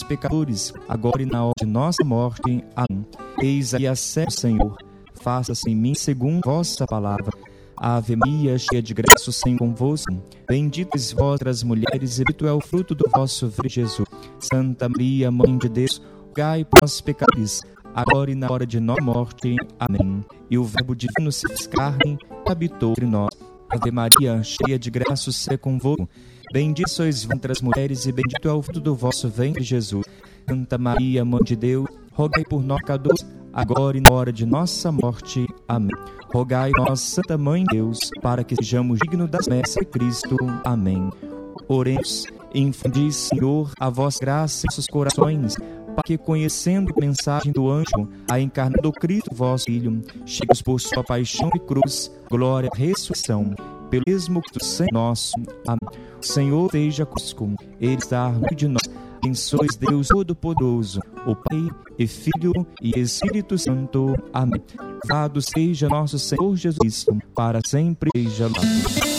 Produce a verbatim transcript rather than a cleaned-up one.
pecadores, agora e na hora de nossa morte. Amém. Eis aí a serva do Senhor, faça-se em mim segundo vossa palavra. Ave Maria, cheia de graça, o Senhor convosco. Bendita sois vós entre as mulheres, e bendito é o fruto do vosso ventre, Jesus. Santa Maria, Mãe de Deus, rogai por nós pecadores, agora e na hora de nossa morte. Amém. E o Verbo divino se fez carne e habitou entre nós. Ave Maria, cheia de graça, o Senhor é convosco. Bendita sois vós entre as mulheres, e bendito é o fruto do vosso ventre, Jesus. Santa Maria, Mãe de Deus, rogai por nós pecadores, agora e na hora de nossa morte. Amém. Rogai por nós, Santa Mãe de Deus, para que sejamos dignos das promessas de Cristo. Amém. Oremos. Infundi, Senhor, a vossa graça em nossos corações, para que, conhecendo a mensagem do anjo, a encarnação do Cristo, vosso Filho, cheguemos por sua paixão e cruz, glória e ressurreição, pelo mesmo Cristo Senhor nosso. Amém. O Senhor esteja conosco, Ele está no meio de nós. Abençoe Deus Todo-Poderoso, o Pai, e Filho e Espírito Santo. Amém. Louvado seja nosso Senhor Jesus Cristo, para sempre seja louvado.